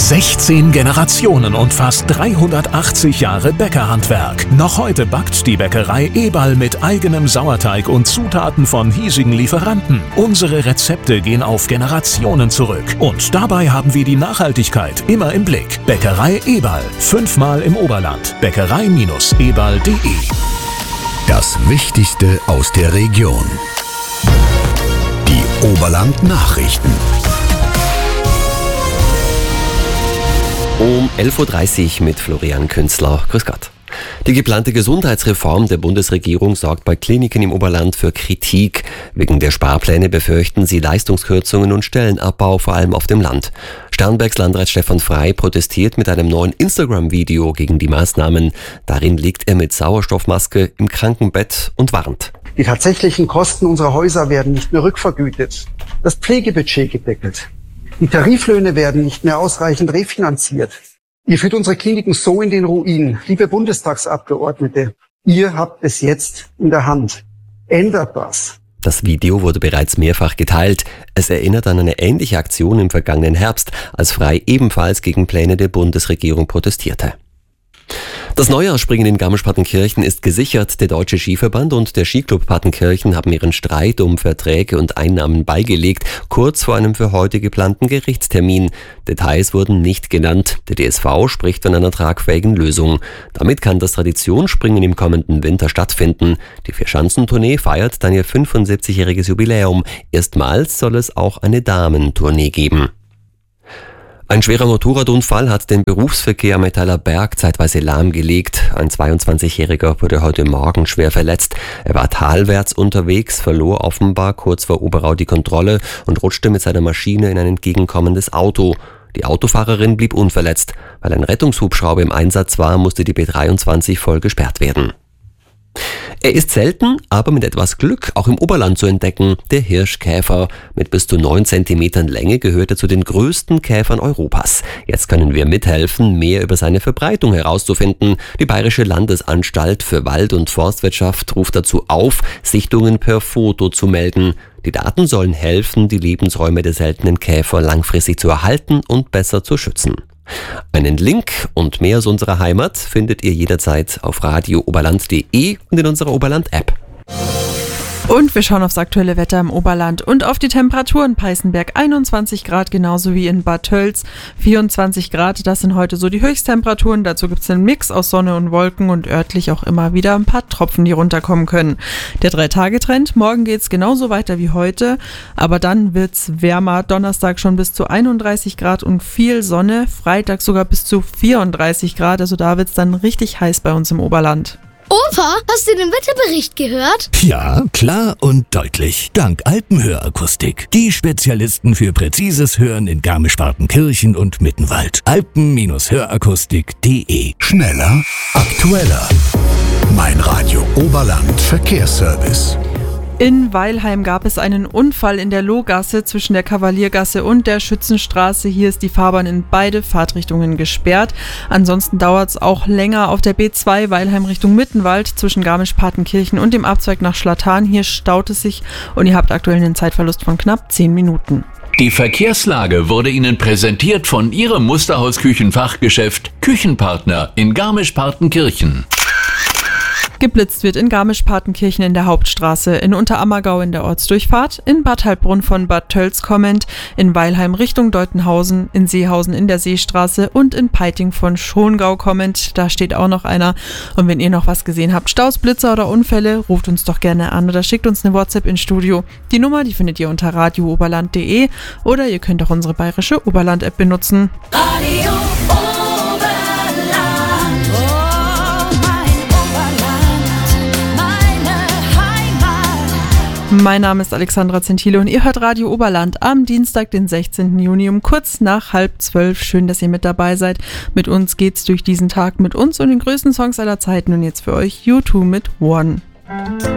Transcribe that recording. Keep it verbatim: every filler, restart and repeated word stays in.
sechzehn Generationen und fast dreihundertachtzig Jahre Bäckerhandwerk. Noch heute backt die Bäckerei Eberl mit eigenem Sauerteig und Zutaten von hiesigen Lieferanten. Unsere Rezepte gehen auf Generationen zurück. Und dabei haben wir die Nachhaltigkeit immer im Blick. Bäckerei Eberl. Fünfmal im Oberland. Bäckerei Eberl punkt de. Das Wichtigste aus der Region. Die Oberland-Nachrichten. Um elf Uhr dreißig mit Florian Künzler. Grüß Gott. Die geplante Gesundheitsreform der Bundesregierung sorgt bei Kliniken im Oberland für Kritik. Wegen der Sparpläne befürchten sie Leistungskürzungen und Stellenabbau, vor allem auf dem Land. Sternbergs Landrat Stefan Frey protestiert mit einem neuen Instagram-Video gegen die Maßnahmen. Darin liegt er mit Sauerstoffmaske im Krankenbett und warnt. Die tatsächlichen Kosten unserer Häuser werden nicht mehr rückvergütet. Das Pflegebudget gedeckelt. Die Tariflöhne werden nicht mehr ausreichend refinanziert. Ihr führt unsere Kliniken so in den Ruin. Liebe Bundestagsabgeordnete, ihr habt es jetzt in der Hand. Ändert das. Das Video wurde bereits mehrfach geteilt. Es erinnert an eine ähnliche Aktion im vergangenen Herbst, als Frey ebenfalls gegen Pläne der Bundesregierung protestierte. Das Neujahrsspringen in Garmisch-Partenkirchen ist gesichert. Der Deutsche Skiverband und der Skiclub Partenkirchen haben ihren Streit um Verträge und Einnahmen beigelegt, kurz vor einem für heute geplanten Gerichtstermin. Details wurden nicht genannt. Der D S V spricht von einer tragfähigen Lösung. Damit kann das Traditionsspringen im kommenden Winter stattfinden. Die Vierschanzentournee feiert dann ihr fünfundsiebzigjähriges Jubiläum. Erstmals soll es auch eine Damentournee geben. Ein schwerer Motorradunfall hat den Berufsverkehr am Metaller Berg zeitweise lahmgelegt. Ein zweiundzwanzigjähriger wurde heute Morgen schwer verletzt. Er war talwärts unterwegs, verlor offenbar kurz vor Oberau die Kontrolle und rutschte mit seiner Maschine in ein entgegenkommendes Auto. Die Autofahrerin blieb unverletzt. Weil ein Rettungshubschrauber im Einsatz war, musste die B dreiundzwanzig voll gesperrt werden. Er ist selten, aber mit etwas Glück auch im Oberland zu entdecken, der Hirschkäfer. Mit bis zu neun Zentimetern Länge gehört er zu den größten Käfern Europas. Jetzt können wir mithelfen, mehr über seine Verbreitung herauszufinden. Die Bayerische Landesanstalt für Wald- und Forstwirtschaft ruft dazu auf, Sichtungen per Foto zu melden. Die Daten sollen helfen, die Lebensräume der seltenen Käfer langfristig zu erhalten und besser zu schützen. Einen Link und mehr aus unserer Heimat findet ihr jederzeit auf radio oberland punkt de und in unserer Oberland-App. Und wir schauen aufs aktuelle Wetter im Oberland und auf die Temperaturen. Peißenberg einundzwanzig Grad, genauso wie in Bad Tölz vierundzwanzig Grad. Das sind heute so die Höchsttemperaturen. Dazu gibt es einen Mix aus Sonne und Wolken und örtlich auch immer wieder ein paar Tropfen, die runterkommen können. Der Drei-Tage-Trend, morgen geht es genauso weiter wie heute, aber dann wird es wärmer. Donnerstag schon bis zu einunddreißig Grad und viel Sonne. Freitag sogar bis zu vierunddreißig Grad. Also da wird es dann richtig heiß bei uns im Oberland. Opa, hast du den Wetterbericht gehört? Ja, klar und deutlich. Dank Alpenhörakustik. Die Spezialisten für präzises Hören in Garmisch-Partenkirchen und Mittenwald. alpen hörakustik punkt de. Schneller, aktueller. Mein Radio Oberland Verkehrsservice. In Weilheim gab es einen Unfall in der Lohgasse zwischen der Kavaliergasse und der Schützenstraße. Hier ist die Fahrbahn in beide Fahrtrichtungen gesperrt. Ansonsten dauert es auch länger auf der B zwei Weilheim Richtung Mittenwald zwischen Garmisch-Partenkirchen und dem Abzweig nach Schlattan. Hier staut es sich und ihr habt aktuell einen Zeitverlust von knapp zehn Minuten. Die Verkehrslage wurde Ihnen präsentiert von Ihrem Musterhaus-Küchenfachgeschäft Küchenpartner in Garmisch-Partenkirchen. Geblitzt wird in Garmisch-Partenkirchen in der Hauptstraße, in Unterammergau in der Ortsdurchfahrt, in Bad Heilbrunn von Bad Tölz kommend, in Weilheim Richtung Deutenhausen, in Seehausen in der Seestraße und in Peiting von Schongau kommend. Da steht auch noch einer. Und wenn ihr noch was gesehen habt, Staus, Blitzer oder Unfälle, ruft uns doch gerne an oder schickt uns eine WhatsApp ins Studio. Die Nummer, die findet ihr unter radio oberland punkt de oder ihr könnt auch unsere bayerische Oberland-App benutzen. Radio Mein Name ist Alexandra Zentile und ihr hört Radio Oberland am Dienstag, den sechzehnten Juni um kurz nach halb zwölf. Schön, dass ihr mit dabei seid. Mit uns geht's durch diesen Tag, mit uns und den größten Songs aller Zeiten. Und jetzt für euch U zwei mit One.